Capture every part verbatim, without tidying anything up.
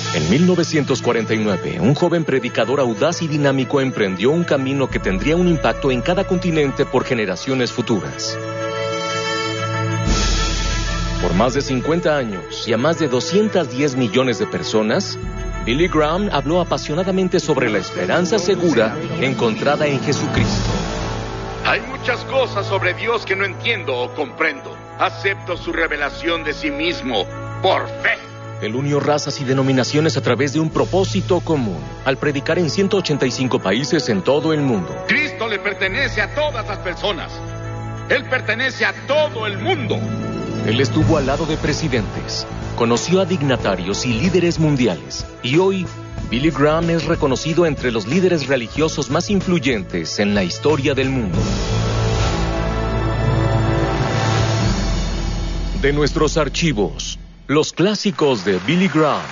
En mil novecientos cuarenta y nueve, un joven predicador audaz y dinámico emprendió un camino que tendría un impacto en cada continente por generaciones futuras. Por más de cincuenta años y a más de doscientos diez millones de personas, Billy Graham habló apasionadamente sobre la esperanza segura encontrada en Jesucristo. Hay muchas cosas sobre Dios que no entiendo o comprendo. Acepto su revelación de sí mismo por fe. Él unió razas y denominaciones a través de un propósito común, al predicar en ciento ochenta y cinco países en todo el mundo. Cristo le pertenece a todas las personas. Él pertenece a todo el mundo. Él estuvo al lado de presidentes, conoció a dignatarios y líderes mundiales, y hoy Billy Graham es reconocido entre los líderes religiosos más influyentes en la historia del mundo. De nuestros archivos, los clásicos de Billy Graham.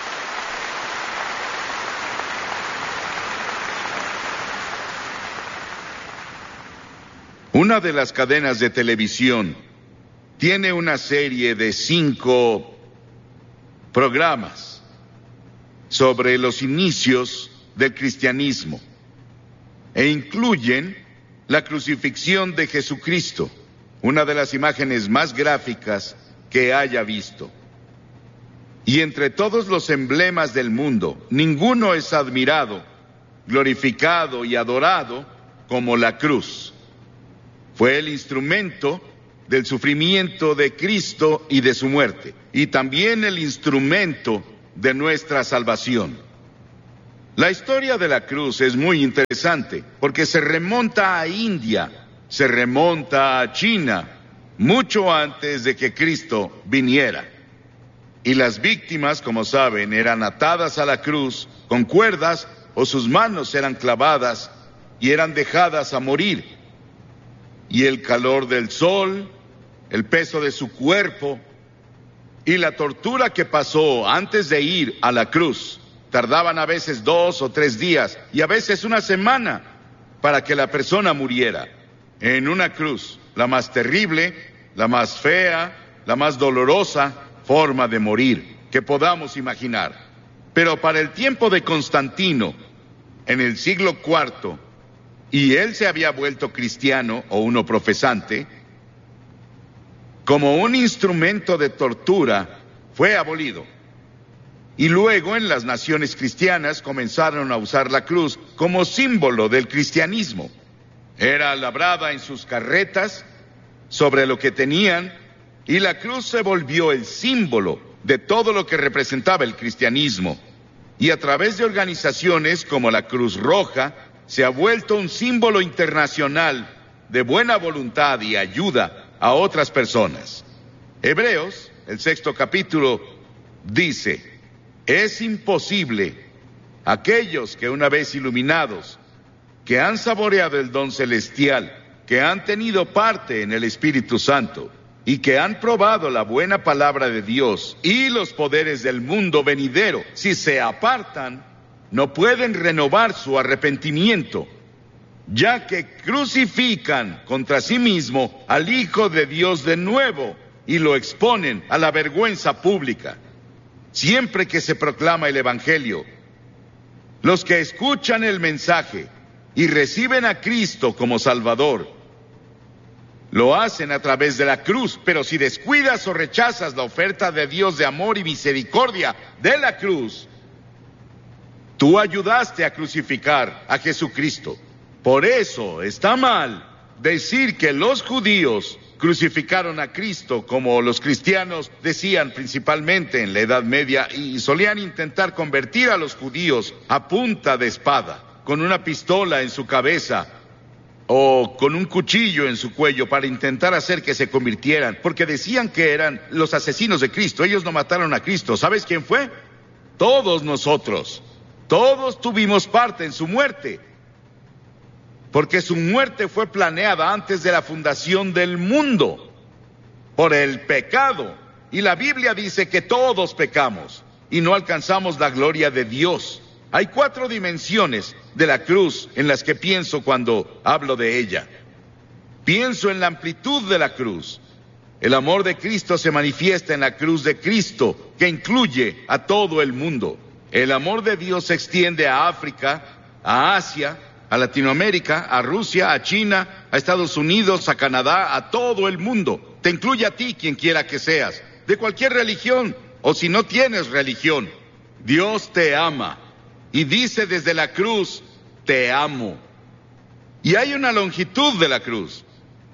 Una de las cadenas de televisión tiene una serie de cinco programas sobre los inicios del cristianismo e incluyen la crucifixión de Jesucristo, una de las imágenes más gráficas que haya visto. Y entre todos los emblemas del mundo, ninguno es admirado, glorificado y adorado como la cruz. Fue el instrumento del sufrimiento de Cristo y de su muerte, y también el instrumento de nuestra salvación. La historia de la cruz es muy interesante, porque se remonta a India, se remonta a China, mucho antes de que Cristo viniera. Y las víctimas, como saben, eran atadas a la cruz con cuerdas o sus manos eran clavadas y eran dejadas a morir. Y el calor del sol, el peso de su cuerpo y la tortura que pasó antes de ir a la cruz, tardaban a veces dos o tres días y a veces una semana para que la persona muriera en una cruz, la más terrible, la más fea, la más dolorosa forma de morir que podamos imaginar. Pero para el tiempo de Constantino, en el siglo cuarto, y él se había vuelto cristiano o uno profesante, como un instrumento de tortura, fue abolido. Y luego en las naciones cristianas comenzaron a usar la cruz como símbolo del cristianismo. Era labrada en sus carretas sobre lo que tenían, y la cruz se volvió el símbolo de todo lo que representaba el cristianismo. Y a través de organizaciones como la Cruz Roja, se ha vuelto un símbolo internacional de buena voluntad y ayuda a otras personas. Hebreos, el sexto capítulo, dice: es imposible aquellos que una vez iluminados, que han saboreado el don celestial, que han tenido parte en el Espíritu Santo y que han probado la buena palabra de Dios y los poderes del mundo venidero, si se apartan, no pueden renovar su arrepentimiento, ya que crucifican contra sí mismo al Hijo de Dios de nuevo y lo exponen a la vergüenza pública. Siempre que se proclama el Evangelio, los que escuchan el mensaje y reciben a Cristo como Salvador, lo hacen a través de la cruz, pero si descuidas o rechazas la oferta de Dios de amor y misericordia de la cruz, tú ayudaste a crucificar a Jesucristo. Por eso está mal decir que los judíos crucificaron a Cristo, como los cristianos decían principalmente en la Edad Media, y solían intentar convertir a los judíos a punta de espada, con una pistola en su cabeza o con un cuchillo en su cuello para intentar hacer que se convirtieran, porque decían que eran los asesinos de Cristo. Ellos no mataron a Cristo. ¿Sabes quién fue? Todos nosotros. Todos tuvimos parte en su muerte, porque su muerte fue planeada antes de la fundación del mundo por el pecado. Y la Biblia dice que todos pecamos y no alcanzamos la gloria de Dios. Hay cuatro dimensiones de la cruz en las que pienso cuando hablo de ella. Pienso en la amplitud de la cruz. El amor de Cristo se manifiesta en la cruz de Cristo, que incluye a todo el mundo. El amor de Dios se extiende a África, a Asia, a Latinoamérica, a Rusia, a China, a Estados Unidos, a Canadá, a todo el mundo. Te incluye a ti, quien quiera que seas, de cualquier religión, o si no tienes religión. Dios te ama y dice desde la cruz, te amo. Y hay una longitud de la cruz.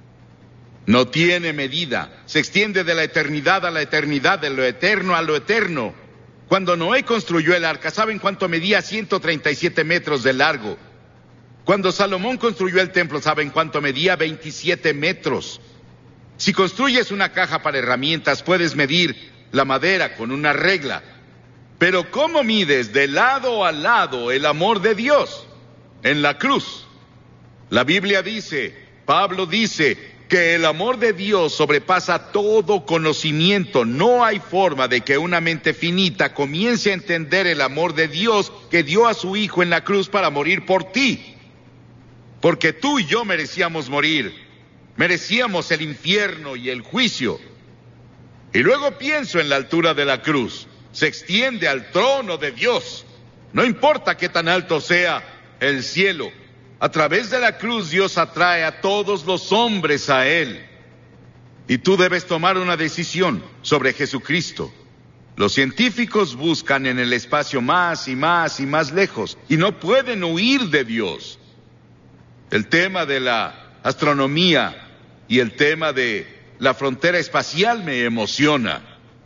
No tiene medida, se extiende de la eternidad a la eternidad, de lo eterno a lo eterno. Cuando Noé construyó el arca, ¿saben cuánto medía? ciento treinta y siete metros de largo. Cuando Salomón construyó el templo, ¿saben cuánto medía? veintisiete metros. Si construyes una caja para herramientas, puedes medir la madera con una regla. Pero ¿cómo mides de lado a lado el amor de Dios? En la cruz. La Biblia dice, Pablo dice, que el amor de Dios sobrepasa todo conocimiento. No hay forma de que una mente finita comience a entender el amor de Dios que dio a su Hijo en la cruz para morir por ti. Porque tú y yo merecíamos morir, merecíamos el infierno y el juicio. Y luego pienso en la altura de la cruz, se extiende al trono de Dios. No importa qué tan alto sea el cielo, a través de la cruz Dios atrae a todos los hombres a Él. Y tú debes tomar una decisión sobre Jesucristo. Los científicos buscan en el espacio más y más y más lejos, y no pueden huir de Dios. El tema de la astronomía y el tema de la frontera espacial me emociona.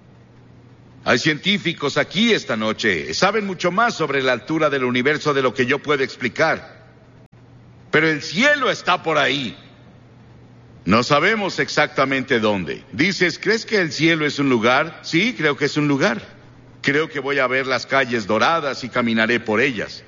Hay científicos aquí esta noche, saben mucho más sobre la altura del universo de lo que yo puedo explicar. Pero el cielo está por ahí. No sabemos exactamente dónde. Dices, ¿crees que el cielo es un lugar? Sí, creo que es un lugar. Creo que voy a ver las calles doradas y caminaré por ellas.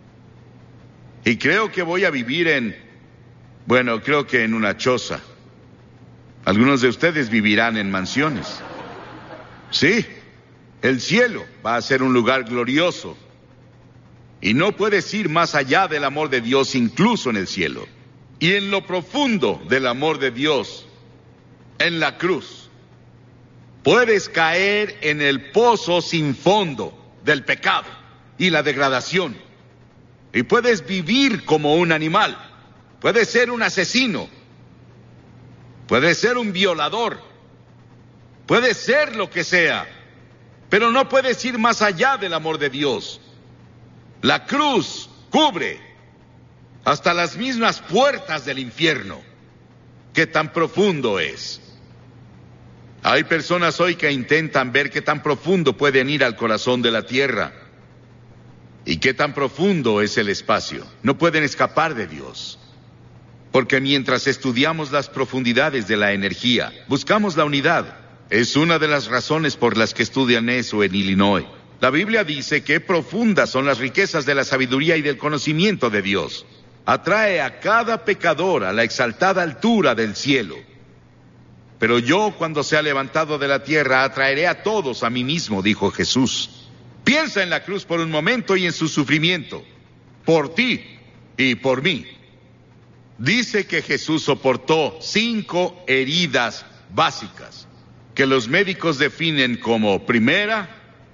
Y creo que voy a vivir en, bueno, creo que en una choza. Algunos de ustedes vivirán en mansiones. Sí, el cielo va a ser un lugar glorioso. Y no puedes ir más allá del amor de Dios, incluso en el cielo. Y en lo profundo del amor de Dios, en la cruz, puedes caer en el pozo sin fondo del pecado y la degradación. Y puedes vivir como un animal. Puedes ser un asesino. Puedes ser un violador. Puedes ser lo que sea. Pero no puedes ir más allá del amor de Dios. La cruz cubre hasta las mismas puertas del infierno. ¿Qué tan profundo es? Hay personas hoy que intentan ver qué tan profundo pueden ir al corazón de la tierra y qué tan profundo es el espacio. No pueden escapar de Dios. Porque mientras estudiamos las profundidades de la energía, buscamos la unidad. Es una de las razones por las que estudian eso en Illinois. La Biblia dice que profundas son las riquezas de la sabiduría y del conocimiento de Dios. Atrae a cada pecador a la exaltada altura del cielo. Pero yo, cuando sea levantado de la tierra, atraeré a todos a mí mismo, dijo Jesús. Piensa en la cruz por un momento y en su sufrimiento, por ti y por mí. Dice que Jesús soportó cinco heridas básicas, que los médicos definen como primera,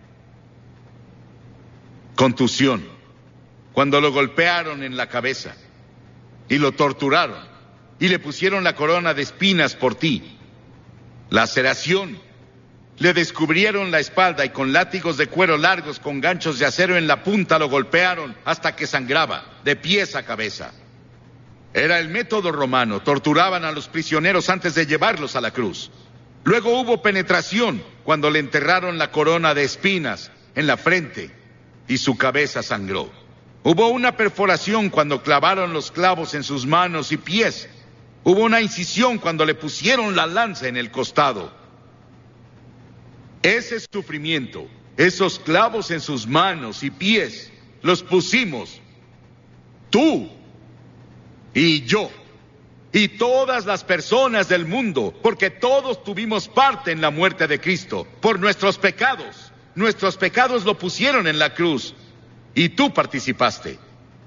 contusión, cuando lo golpearon en la cabeza y lo torturaron y le pusieron la corona de espinas por ti. Laceración, le descubrieron la espalda y con látigos de cuero largos con ganchos de acero en la punta lo golpearon hasta que sangraba, de pies a cabeza. Era el método romano, torturaban a los prisioneros antes de llevarlos a la cruz. Luego hubo penetración cuando le enterraron la corona de espinas en la frente y su cabeza sangró. Hubo una perforación cuando clavaron los clavos en sus manos y pies. Hubo una incisión cuando le pusieron la lanza en el costado. Ese sufrimiento, esos clavos en sus manos y pies, los pusimos tú y yo y todas las personas del mundo, porque todos tuvimos parte en la muerte de Cristo por nuestros pecados. Nuestros pecados lo pusieron en la cruz y tú participaste.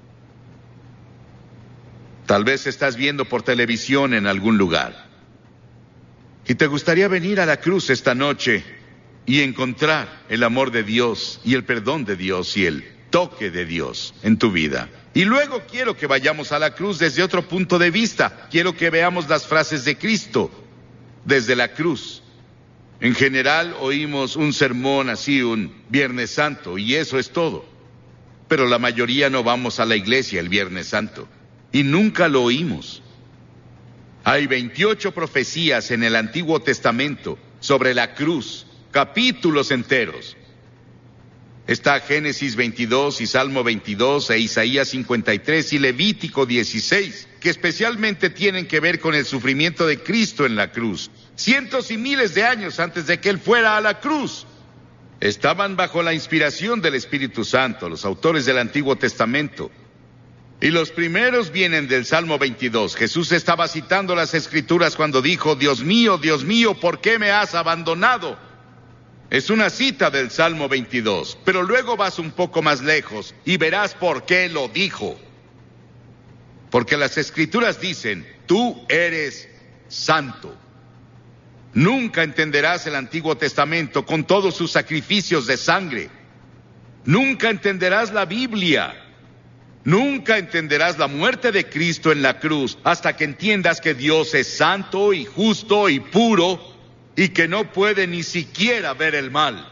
Tal vez estás viendo por televisión en algún lugar y te gustaría venir a la cruz esta noche y encontrar el amor de Dios y el perdón de Dios y el toque de Dios en tu vida. Y luego quiero que vayamos a la cruz desde otro punto de vista. Quiero que veamos las frases de Cristo desde la cruz. En general oímos un sermón así un Viernes Santo y eso es todo. Pero la mayoría no vamos a la iglesia el Viernes Santo y nunca lo oímos. Hay veintiocho profecías en el Antiguo Testamento sobre la cruz, capítulos enteros. Está Génesis veintidós y Salmo veintidós e Isaías cincuenta y tres y Levítico dieciséis, que especialmente tienen que ver con el sufrimiento de Cristo en la cruz. Cientos y miles de años antes de que Él fuera a la cruz. Estaban bajo la inspiración del Espíritu Santo, los autores del Antiguo Testamento. Y los primeros vienen del Salmo veintidós. Jesús estaba citando las Escrituras cuando dijo, Dios mío, Dios mío, ¿por qué me has abandonado? Es una cita del Salmo veintidós, pero luego vas un poco más lejos y verás por qué lo dijo. Porque las Escrituras dicen, tú eres santo. Nunca entenderás el Antiguo Testamento con todos sus sacrificios de sangre. Nunca entenderás la Biblia. Nunca entenderás la muerte de Cristo en la cruz hasta que entiendas que Dios es santo y justo y puro y que no puede ni siquiera ver el mal.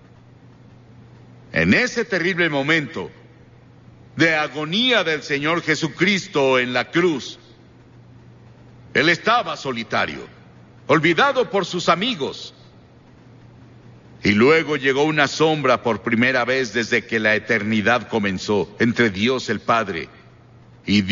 En ese terrible momento de agonía del Señor Jesucristo en la cruz, Él estaba solitario, olvidado por sus amigos. Y luego llegó una sombra por primera vez desde que la eternidad comenzó entre Dios el Padre y Dios.